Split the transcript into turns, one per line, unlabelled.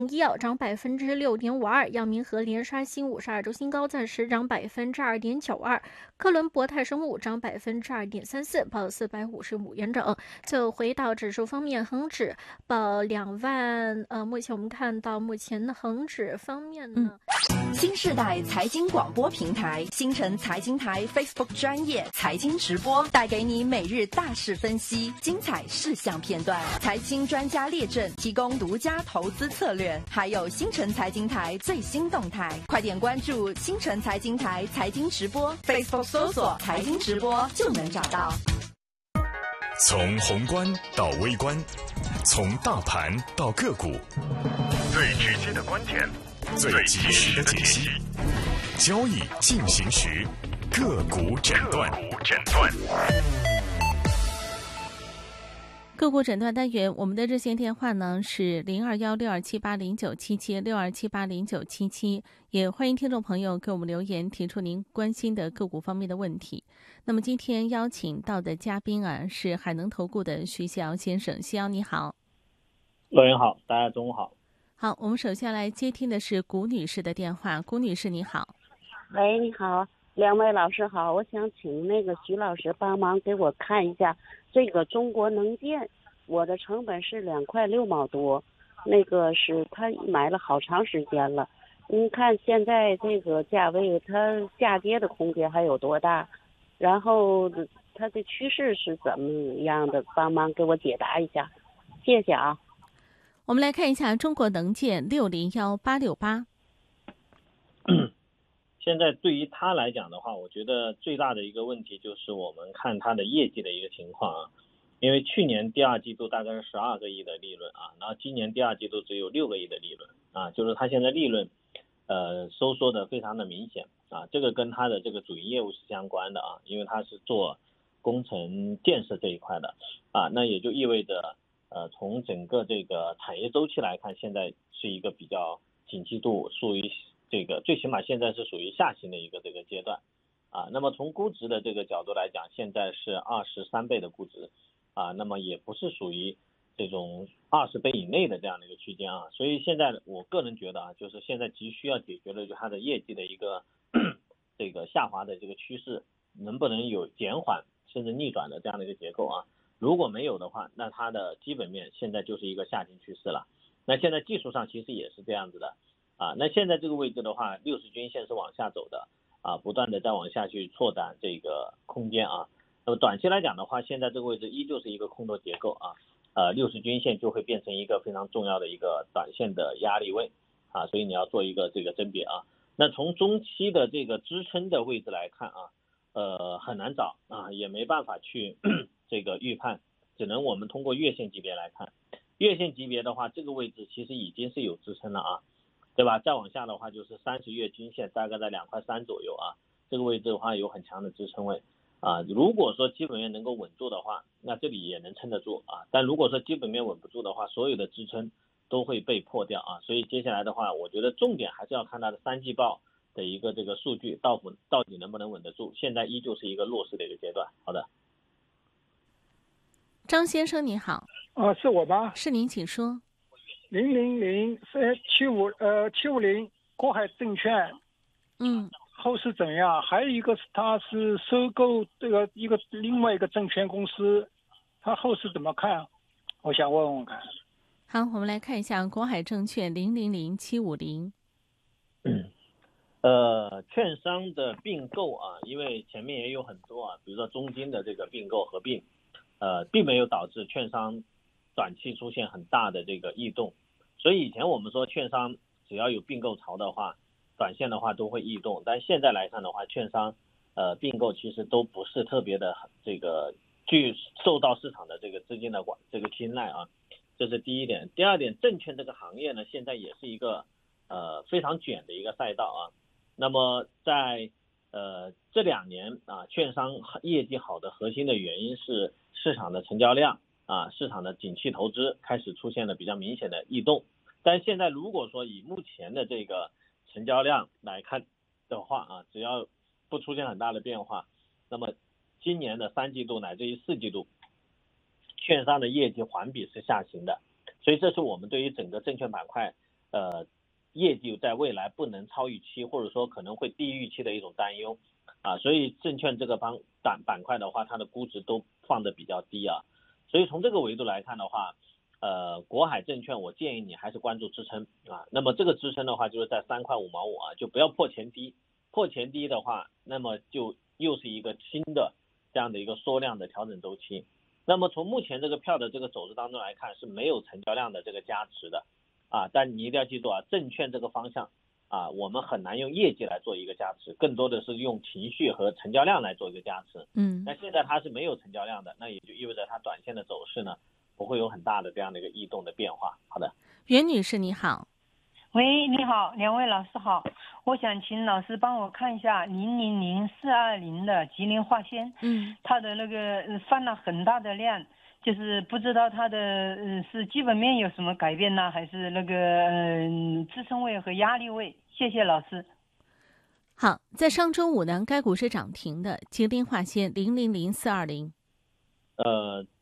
医药涨6.52%，药明和连刷新52周新高，暂时涨2.92%。科伦博泰生物涨2.34%，报455元整。最后回到指数方面，恒指报2万，目前我们看到目前的恒指方面呢。
新世代财经广播平台星辰财经台 Facebook 专业财经直播，带给你每日大事分析、精彩事项片段、财经专家列阵，提供独家投资策略，还有星辰财经台最新动态。快点关注星辰财经台财经直播 ，Facebook 搜索财经直播就能找到。
从宏观到微观，从大盘到个股，最直接的观点，最及时的解析，交易进行时，个股诊断。
个股诊断单元，我们的热线电话呢是02162780977627809777，也欢迎听众朋友给我们留言，提出您关心的个股方面的问题。那么今天邀请到的嘉宾啊是海能投顾的徐晓先生，徐晓你好。
各位好，大家中午好。
好，我们首先来接听的是谷女士的电话。谷女士你好。
喂，你好，两位老师好，我想请那个徐老师帮忙给我看一下这个中国能建，我的成本是2块6毛多，那个是他买了好长时间了，您看现在这个价位它下跌的空间还有多大，然后它的趋势是怎么样的，帮忙给我解答一下，谢谢啊。
我们来看一下中国能建601868。
现在对于他来讲的话，我觉得最大的一个问题就是我们看他的业绩的一个情况啊，因为去年第二季度大概是12个亿的利润啊，然后今年第二季度只有6个亿的利润啊，就是他现在利润收缩的非常的明显啊，这个跟他的这个主营业务是相关的啊，因为他是做工程建设这一块的啊，那也就意味着从整个这个产业周期来看，现在是一个比较景气度属于这个最起码现在是属于下行的一个这个阶段啊。那么从估值的这个角度来讲，现在是23倍的估值啊，那么也不是属于这种20倍以内的这样的一个区间啊。所以现在我个人觉得啊，就是现在急需要解决的就是它的业绩的一个这个下滑的这个趋势能不能有减缓甚至逆转的这样的一个结构啊。如果没有的话，那它的基本面现在就是一个下行趋势了。那现在技术上其实也是这样子的啊。那现在这个位置的话，60均线是往下走的啊，不断的在往下去拓展这个空间啊。那么短期来讲的话，现在这个位置依旧是一个空头结构啊，60均线就会变成一个非常重要的一个短线的压力位啊，所以你要做一个这个甄别啊。那从中期的这个支撑的位置来看啊，很难找啊，也没办法去这个预判，只能我们通过月线级别来看。月线级别的话，这个位置其实已经是有支撑了啊，对吧？再往下的话就是30月均线大概在2块3左右啊，这个位置的话有很强的支撑位啊。如果说基本面能够稳住的话，那这里也能撑得住啊。但如果说基本面稳不住的话，所有的支撑都会被破掉啊。所以接下来的话，我觉得重点还是要看它的3季报的一个这个数据到底能不能稳得住。现在依旧是一个弱势的一个阶段。好的。
张先生你好。
是我吗？
是您，请说。
000750国海证券。后市怎样？还有一个是他是收购这个另外一个证券公司，他后市怎么看？我想问问看。
好，我们来看一下国海证券000750。
券商的并购啊，因为前面也有很多啊，比如说中金的这个并购合并，并没有导致券商短期出现很大的这个异动，所以以前我们说券商只要有并购潮的话，短线的话都会异动，但现在来看的话，券商并购其实都不是特别的这个受到市场的这个资金的这个青睐啊，这是第一点。第二点，证券这个行业呢，现在也是一个非常卷的一个赛道啊。那么在这2年啊，券商业绩好的核心的原因是市场的成交量啊，市场的景气投资开始出现了比较明显的异动。但现在如果说以目前的这个成交量来看的话啊，只要不出现很大的变化，那么今年的3季度乃至于4季度，券商的业绩环比是下行的。所以这是我们对于整个证券板块业绩在未来不能超预期，或者说可能会低预期的一种担忧啊，所以证券这个板块的话，它的估值都放得比较低啊，所以从这个维度来看的话，国海证券我建议你还是关注支撑啊，那么这个支撑的话就是在3块5毛5啊，就不要破前低，破前低的话，那么就又是一个新的这样的一个缩量的调整周期。那么从目前这个票的这个走势当中来看，是没有成交量的这个加持的啊，但你一定要记住啊，证券这个方向啊，我们很难用业绩来做一个加持，更多的是用情绪和成交量来做一个加持。那现在它是没有成交量的，那也就意味着它短线的走势呢不会有很大的这样的一个异动的变化。好的，
袁女士你好。
喂，你好，两位老师好，我想请老师帮我看一下000420的吉林化纤，它的那个放了很大的量，就是不知道它的是基本面有什么改变呢，还是那个支撑位和压力位？谢谢老师。
好，在上周五呢，该股是涨停的，吉林化纤000420。